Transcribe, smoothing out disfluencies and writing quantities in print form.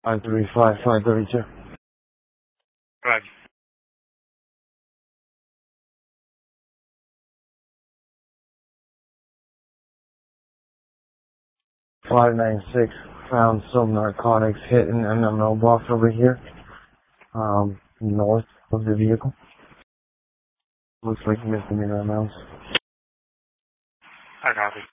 535, 532. Right. 596, found some narcotics hitting in the mailbox over here, north of the vehicle. Looks like misdemeanor amounts. I copy.